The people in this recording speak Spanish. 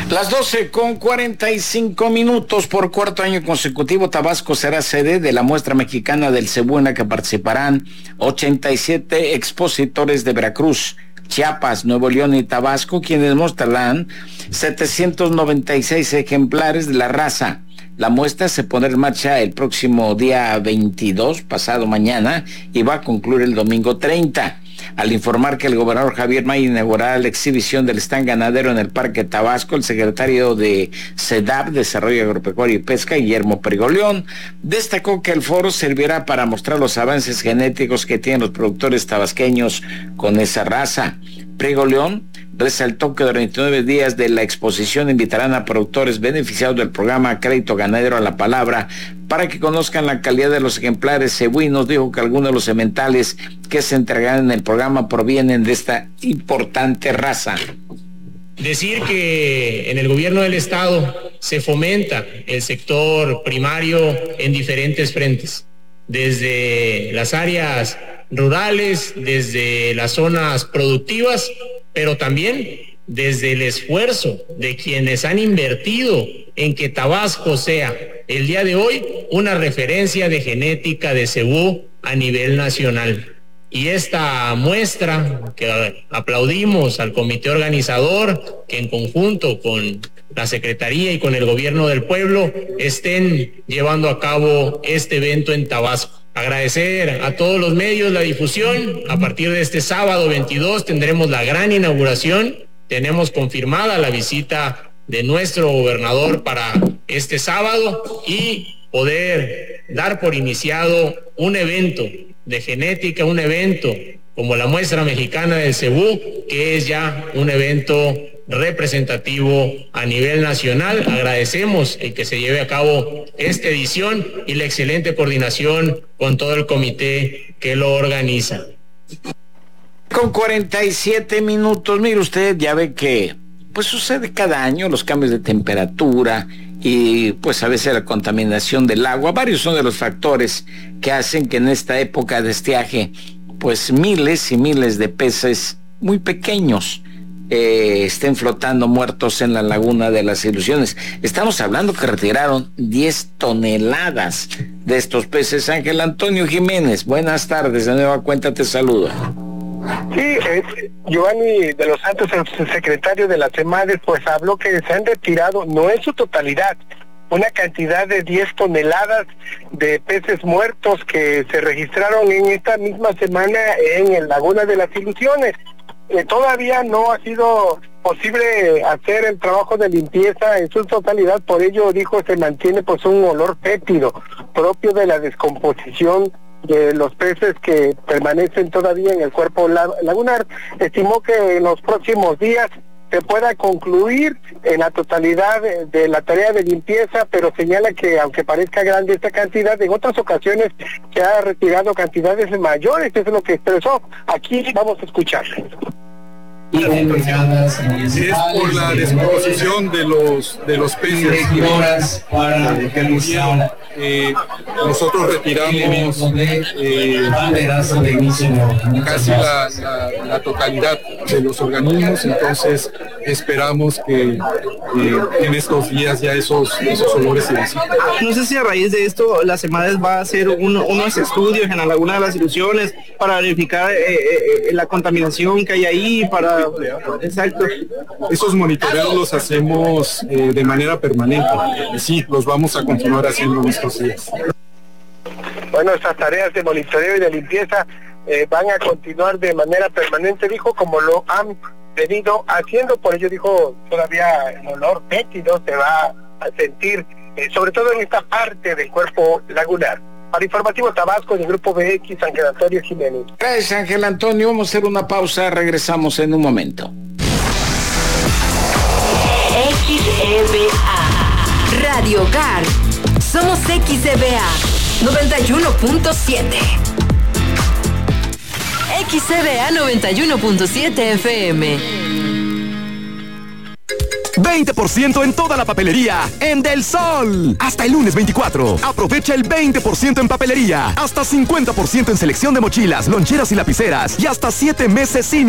Las 12:45. Por cuarto año consecutivo, Tabasco será sede de la muestra mexicana del Cebú, en la que participarán 87 expositores de Veracruz, Chiapas, Nuevo León y Tabasco, quienes mostrarán 796 ejemplares de la raza. La muestra se pondrá en marcha el próximo día 22, pasado mañana, y va a concluir el domingo 30. Al informar que el gobernador Javier May inaugurará la exhibición del stand ganadero en el Parque Tabasco, el secretario de SEDAP, Desarrollo Agropecuario y Pesca, Guillermo Prigo destacó que el foro servirá para mostrar los avances genéticos que tienen los productores tabasqueños con esa raza. Prigo resaltó que durante 9 días de la exposición invitarán a productores beneficiados del programa Crédito Ganadero a la Palabra para que conozcan la calidad de los ejemplares cebuinos. Dijo que algunos de los sementales que se entregarán en el programa provienen de esta importante raza. Decir que en el gobierno del estado se fomenta el sector primario en diferentes frentes, desde las áreas rurales, desde las zonas productivas, pero también desde el esfuerzo de quienes han invertido en que Tabasco sea el día de hoy una referencia de genética de cebú a nivel nacional. Y esta muestra, que aplaudimos al comité organizador, que en conjunto con la Secretaría y con el Gobierno del Pueblo estén llevando a cabo este evento en Tabasco. Agradecer a todos los medios la difusión. A partir de este sábado 22 tendremos la gran inauguración. Tenemos confirmada la visita de nuestro gobernador para este sábado y poder dar por iniciado un evento de genética, un evento como la muestra mexicana del cebú, que es ya un evento representativo a nivel nacional. Agradecemos el que se lleve a cabo esta edición y la excelente coordinación con todo el comité que lo organiza. Con 47 minutos, mire usted, ya ve que pues sucede cada año los cambios de temperatura y pues a veces la contaminación del agua. Varios son de los factores que hacen que en esta época de estiaje pues miles y miles de peces muy pequeños estén flotando muertos en la laguna de las Ilusiones. Estamos hablando que retiraron 10 toneladas de estos peces. Ángel Antonio Jiménez, buenas tardes, de nueva cuenta te saludo. Sí, Giovanni de los Santos, el secretario de la CEMADES, pues habló que se han retirado, no en su totalidad, una cantidad de 10 toneladas de peces muertos que se registraron en esta misma semana en el Laguna de las Ilusiones. Todavía no ha sido posible hacer el trabajo de limpieza en su totalidad, por ello, dijo, se mantiene pues un olor fétido propio de la descomposición de los peces que permanecen todavía en el cuerpo lagunar. Estimó que en los próximos días se pueda concluir en la totalidad de la tarea de limpieza, pero señala que aunque parezca grande esta cantidad, en otras ocasiones se ha retirado cantidades mayores. Eso es lo que expresó. Aquí vamos a escuchar. Es por la descomposición de los peces. Nosotros retiramos casi la totalidad de los organismos, entonces esperamos que en estos días ya esos olores se disipen. No sé si a raíz de esto la CEMADES va a hacer unos estudios en la Laguna de las Ilusiones para verificar la contaminación que hay ahí, para... Exacto. Esos monitoreos los hacemos de manera permanente. Sí, los vamos a continuar haciendo en estos días. Bueno, estas tareas de monitoreo y de limpieza van a continuar de manera permanente, dijo, como lo han venido haciendo. Por ello, dijo, todavía el olor fétido se va a sentir, sobre todo en esta parte del cuerpo lagunar. Para Informativo Tabasco, del Grupo BX, Ángel Antonio Jiménez. Gracias, Ángel Antonio. Vamos a hacer una pausa, regresamos en un momento. XEBA Radio Hogar. Somos XEBA 91.7. XEBA 91.7 FM. 20% en toda la papelería en Del Sol. Hasta el lunes 24. Aprovecha el 20% en papelería. Hasta 50% en selección de mochilas, loncheras y lapiceras. Y hasta 7 meses sin